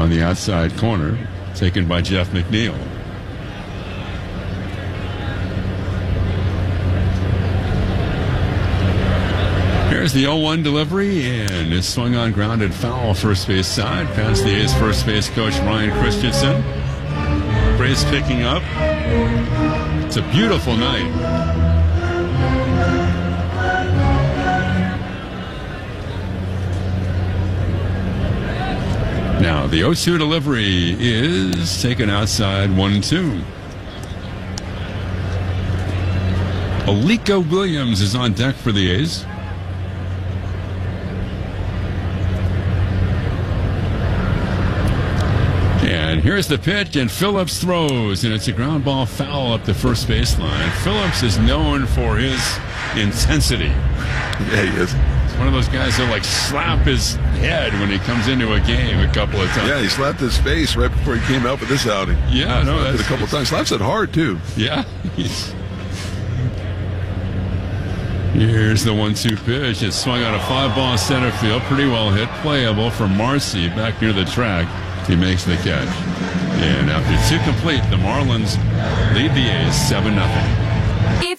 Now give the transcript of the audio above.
on the outside corner, taken by Jeff McNeil. Here's the 0-1 delivery, and it's swung on, grounded foul, first base side, past the A's first base coach Ryan Christensen. Braves picking up. It's a beautiful night. Now, the 0-2 delivery is taken outside, 1-2. Aliko Williams is on deck for the A's. And here's the pitch, and Phillips throws, and it's a ground ball foul up the first baseline. Phillips is known for his intensity. Yeah, he is. He's one of those guys that like slap his head when he comes into a game a couple of times. Yeah, he slapped his face right before he came out with this outing. Yeah, no, that's a couple of times. Slaps it hard too. Yeah. Here's the 1-2 pitch. It's swung out a 5-ball center field. Pretty well hit. Playable for Marcy back near the track. He makes the catch. And after 2 complete, the Marlins lead the A's 7-0.